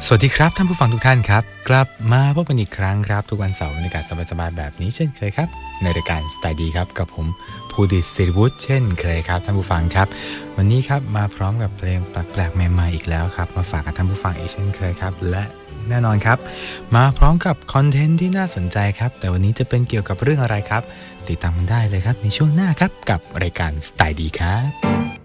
สวัสดีครับท่านผู้ฟังทุกท่านครับกลับมาพบกันอีกครั้งครับทุกวันเสาร์บรรยากาศสบายๆแบบนี้เช่นเคยครับในรายการสไตล์ดีครับกับผมภูดิษฐ์ศิริวุฒิเช่นเคยครับท่านผู้ฟังครับวันนี้ครับมาพร้อมกับเพลงแปลกๆใหม่ๆอีกแล้วครับมาฝากกับท่านผู้ฟังอีกเช่นเคยครับและแน่นอนครับมาพร้อมกับคอนเทนต์ที่น่าสนใจครับแต่วันนี้จะเป็นเกี่ยวกับเรื่องอะไรครับติดตามกันได้เลยครับในช่วงหน้าครับกับรายการสไตล์ดีครับ